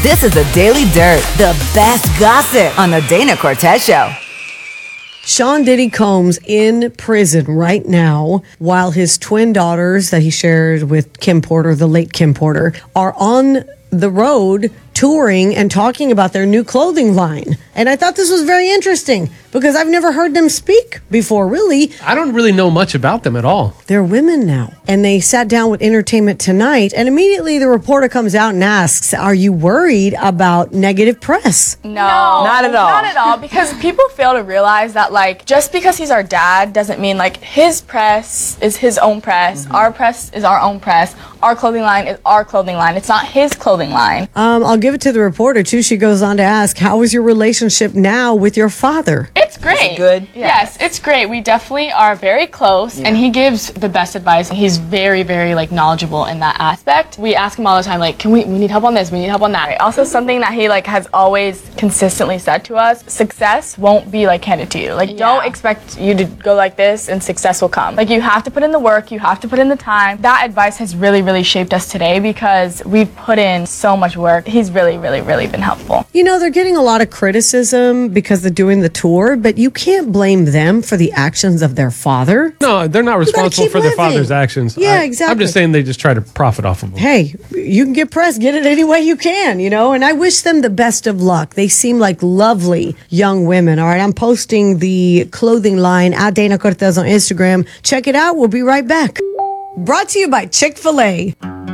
This is the Daily Dirt, the best gossip on the Dana Cortez Show. Sean Diddy Combs in prison right now while his twin daughters that he shared with Kim Porter, the late Kim Porter, are on the road touring and talking about their new clothing line. And I thought this was very interesting because I've never heard them speak before, really. I don't really know much about them at all. They're women now. And they sat down with Entertainment Tonight, and immediately the reporter comes out and asks, are you worried about negative press? No, not at all. Not at all, because people fail to realize that, like, just because he's our dad doesn't mean, like, his press is his own press, our press is our own press, our clothing line is our clothing line. It's not his clothing line. I'll give it to the reporter, too. She goes on to ask, how is your relationship now with your father? It's great. Is it good? Yes, it's great. We definitely are very close, and he gives the best advice. He's very, very, like, knowledgeable in that aspect. We ask him all the time, like, we need help on this, we need help on that. Also, something that he, like, has always consistently said to us, success won't be, like, handed to you. Like, don't expect you to go like this and success will come. Like, you have to put in the work, you have to put in the time. That advice has really, really shaped us today because we've put in so much work. He's really, really, really been helpful. You know, they're getting a lot of criticism because they're doing the tour, but you can't blame them for the actions of their father. No, they're not responsible keep for their living. father's actions. Yeah, exactly. I'm just saying they just try to profit off of them. Hey, you can get press, get it any way you can, you know, and I wish them the best of luck. They seem like lovely young women. All right, I'm posting the clothing line at Dana Cortez on Instagram. Check it out. We'll be right back. Brought to you by Chick-fil-A.